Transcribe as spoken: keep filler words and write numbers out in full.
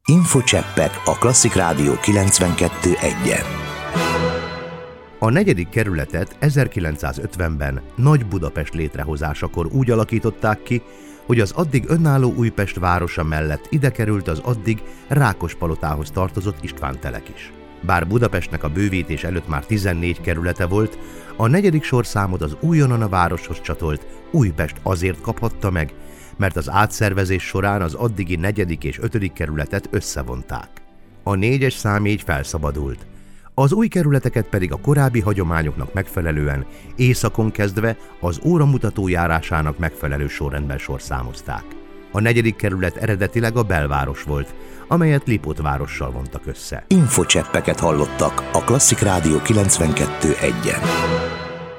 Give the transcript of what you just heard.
Infocseppek a Klasszik Rádió kilencvenkettő egyen. A negyedik kerületet ezerkilencszázötvenben Nagy-Budapest létrehozásakor úgy alakították ki, hogy az addig önálló Újpest városa mellett ide került az addig Rákospalotához tartozott Istvántelek is. Bár Budapestnek a bővítés előtt már tizennégy kerülete volt, a negyedik sorszámot az újonnan a városhoz csatolt Újpest azért kaphatta meg, mert az átszervezés során az addigi negyedik és ötödik kerületet összevonták. A négyes szám így felszabadult. Az új kerületeket pedig a korábbi hagyományoknak megfelelően északon kezdve az óramutató járásának megfelelő sorrendben sorszámozták. A negyedik kerület eredetileg a belváros volt, amelyet Lipót várossal vontak össze. Infocseppeket hallottak a Klasszik Rádió kilencvenkettő egyen.